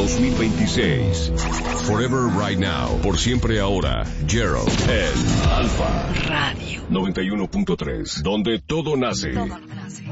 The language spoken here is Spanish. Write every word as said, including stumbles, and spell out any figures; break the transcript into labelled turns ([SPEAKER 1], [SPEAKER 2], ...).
[SPEAKER 1] dos mil veintiséis. Forever Right Now. Por siempre ahora. Gerald en Alfa
[SPEAKER 2] Radio
[SPEAKER 1] noventa y uno punto tres. Donde todo nace.
[SPEAKER 2] Todo nace.